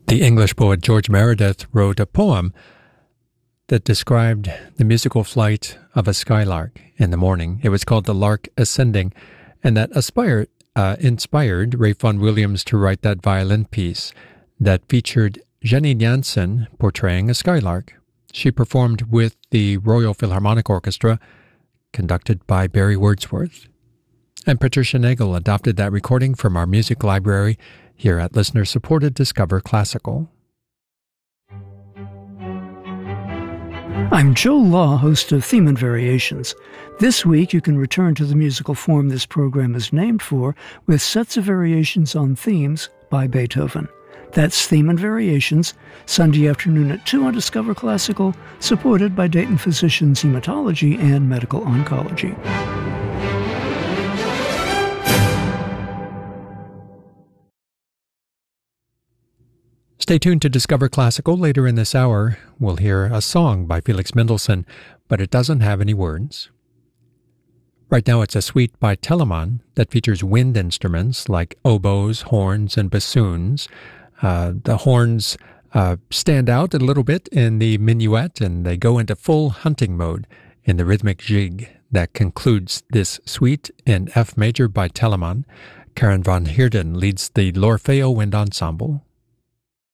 The English poet George Meredith wrote a poem that described the musical flight of a skylark in the morning. It was called The Lark Ascending, and that inspired Ralph Vaughan Williams to write that violin piece that featured Jenny Jansen portraying a skylark. She performed with the Royal Philharmonic Orchestra, conducted by Barry Wordsworth. And Patricia Nagel adopted that recording from our music library here at listener-supported Discover Classical. I'm Joe Law, host of Theme and Variations. This week you can return to the musical form this program is named for with sets of variations on themes by Beethoven. That's Theme and Variations, Sunday afternoon at 2 on Discover Classical, supported by Dayton Physicians Hematology and Medical Oncology. Stay tuned to Discover Classical. Later in this hour, we'll hear a song by Felix Mendelssohn, but it doesn't have any words. Right now, it's a suite by Telemann that features wind instruments like oboes, horns, and bassoons. The horns stand out a little bit in the minuet, and they go into full hunting mode in the rhythmic jig that concludes this suite in F major by Telemann. Karen von Heerden leads the L'Orfeo Wind Ensemble.